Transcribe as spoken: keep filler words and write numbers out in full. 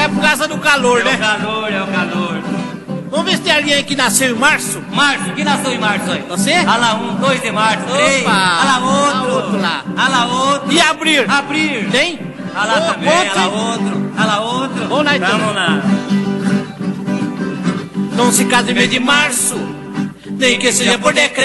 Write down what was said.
é por causa do calor, é né? É o calor, é o calor. Vamos ver se tem alguém aí que nasceu em março. Março, quem nasceu em março aí? Você? Ah lá, um, dois de março, três. Opa! Ah lá, outro. Ah, outro lá. Ah lá, outro. E abrir? Abrir. Tem? Ah lá O- também, ah outro, lá hein? outro. Ah lá outro. Vamos lá, então. Vamos lá. Não se casa em mês de março, nem que seja por decreto.